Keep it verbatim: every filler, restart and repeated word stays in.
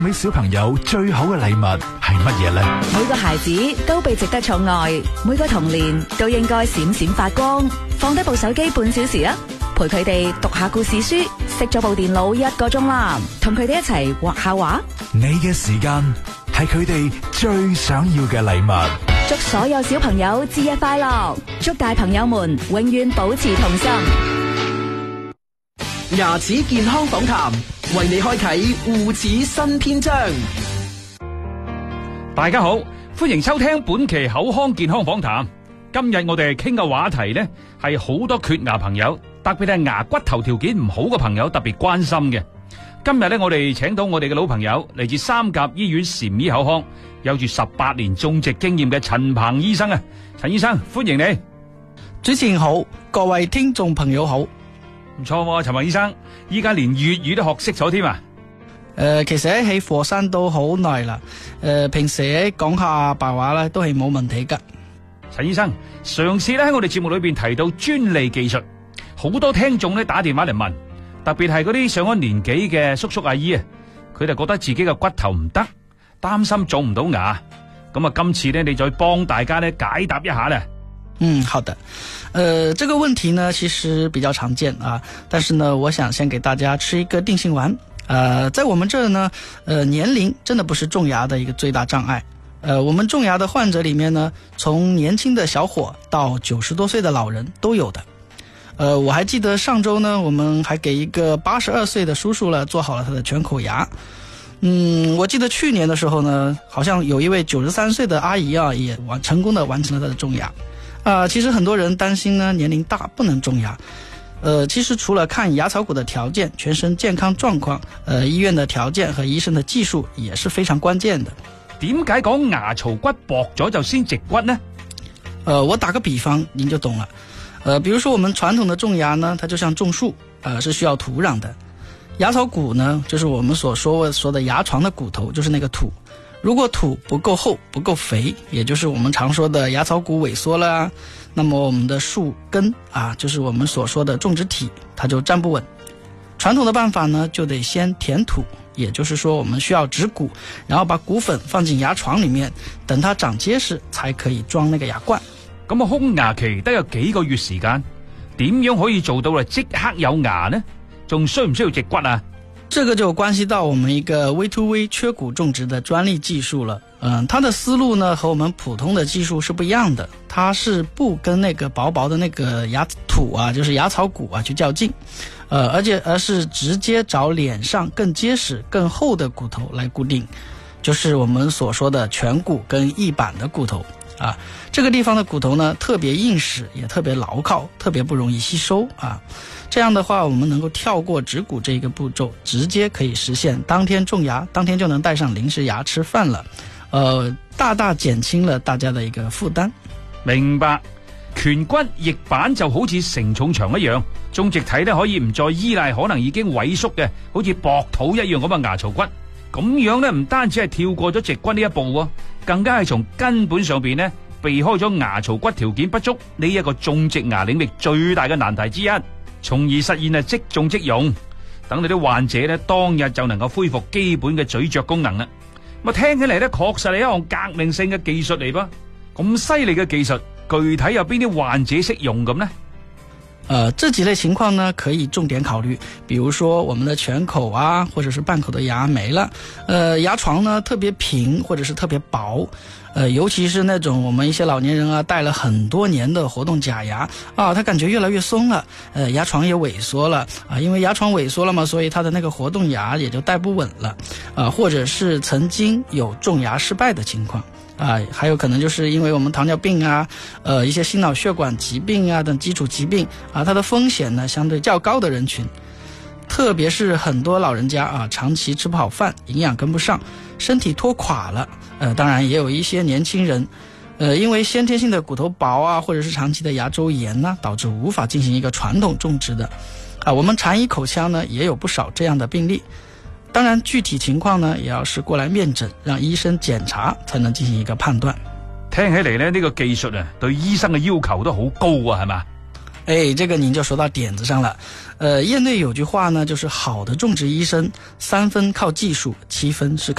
俾小朋友最好嘅禮物係乜嘢呢？ 每個孩子都被值得寵愛，每個童年都應該閃閃發光。放低部手機半小時啊，陪佢哋讀下故事書，熄咗部電腦一個鐘啦，同佢哋一齊畫下畫。 你嘅時間係佢哋最想要嘅禮物。 祝所有小朋友節日快樂，祝大朋友們永遠保持童心。 牙齒健康訪談，為你開啟護齒新篇章。 大家好，歡迎收聽本期口腔健康訪談。今日我哋傾嘅話題呢，係好多缺牙朋友，特別係牙骨頭條件唔好嘅朋友特別關心嘅。今日呢，我哋請到我哋嘅老朋友，嚟自三甲醫院禪醫口腔，有住十八年種植經驗嘅陳鵬醫生啊。陳醫生，歡迎你。 主持人好，各位聽眾朋友好。 唔錯喎，陳鵬醫生，依家連粵語都學識咗添啊！ 誒、呃，其實喺佛山都好耐啦。誒、呃，平時講下白話咧都係冇問題噶。 陳醫生，上次咧喺我哋節目裏邊提到專利技術，好多聽眾咧打電話嚟問，特別係嗰啲上咗年紀嘅叔叔阿姨啊，佢哋覺得自己嘅骨頭唔得，擔心種唔到牙。咁啊，今次咧你再幫大家咧解答一下咧。 嗯，好的。呃，這個問題呢，其實比較常見啊。但是呢，我想先給大家吃一個定心丸。呃，在我們這兒呢，呃，年齡真的不是種牙的一個最大障礙。呃，我們種牙的患者裡面呢，從年輕的小伙到九十多歲的老人都有的。呃，我還記得上周呢，我們還給一個八十二歲的叔叔呢做好了他的全口牙。嗯，我記得去年的時候呢，好像有一位九十三歲的阿姨啊，也完成功的完成了他的種牙。啊、呃，其實很多人擔心呢，年齡大不能種牙。呃，其實除了看牙槽骨的條件、全身健康狀況，呃，醫院的條件和醫生的技術也是非常關鍵的。 點解講牙槽骨薄咗就先植骨呢？ 呃，我打個比方，您就懂了。呃，比如說我們傳統的種牙呢，它就像種樹，呃，是需要土壤的。牙槽骨呢，就是我們所說說的牙床的骨頭，就是那個土。如果土不夠厚不夠肥，也就是我們常說的牙槽骨萎縮了啊，那麼我們的樹根啊，就是我們所說的種植體，它就站不穩。傳統的辦法呢，就得先填土，也就是說我們需要植骨，然後把骨粉放進牙床裡面，等它長結實才可以裝那個牙冠。 咁啊，空牙期得有幾個月時間，點樣可以做到啊即刻有牙呢？仲需唔需要植骨啊？ 這個就關係到我們一個 V to V 缺骨種植的專利技術了。嗯，它的思路呢和我們普通的技術是不一樣的。它是不跟那個薄薄的那個牙土啊，就是牙槽骨啊去較勁，呃，而且而是直接找臉上更結實、更厚的骨頭來固定，就是我們所說的顴骨跟翼板的骨頭啊。這個地方的骨頭呢特別硬實，也特別牢靠，特別不容易吸收啊。這樣的話，我們能夠跳過植骨這一個步驟，直接可以實現當天種牙，當天就能帶上零食牙吃飯了，呃，大大減輕了大家的一個負擔。 明白，顴骨翼板就好似承重牆一樣，種植體咧可以唔再依賴可能已經萎縮嘅，好似薄土一樣咁嘅牙槽骨。咁樣咧唔單止係跳過咗植骨呢一步喎，更加係從根本上邊咧避開咗牙槽骨條件不足呢一個種植牙領域最大嘅難題之一。從而實現啊即種即用，等你啲患者咧當日就能夠恢復基本嘅咀嚼功能啦。咁啊聽起嚟咧確實係一項革命性嘅技術嚟噃，咁犀利嘅技術，具體有邊啲患者適用咁呢？ 呃，這幾類情況呢，可以重點考慮。比如說，我們的全口啊，或者是半口的牙沒了，呃，牙床呢特別平，或者是特別薄，呃，尤其是那種我們一些老年人啊，戴了很多年的活動假牙啊，他感覺越來越鬆了，呃，牙床也萎縮了啊，因為牙床萎縮了嘛，所以他的那個活動牙也就戴不穩了，啊，或者是曾經有種牙失敗的情況。啊，還有可能就是因為我們糖尿病啊，呃，一些心腦血管疾病啊等基礎疾病啊，它的風險呢相對較高的人群，特別是很多老人家啊，長期吃不好飯，營養跟不上，身體拖垮了。呃，當然也有一些年輕人，呃，因為先天性的骨頭薄啊，或者是長期的牙周炎呢，導致無法進行一個傳統種植的。啊，我們禪醫口腔呢也有不少這樣的病例。當然具體情況呢也要是過來面診，讓醫生檢查才能進行一個判斷。 聽起嚟呢，呢個技術啊對醫生嘅要求都好高啊，係嘛？ 哎，这个您就说到点子上了。呃，业内有句话呢，就是好的种植医生，三分靠技术，七分是靠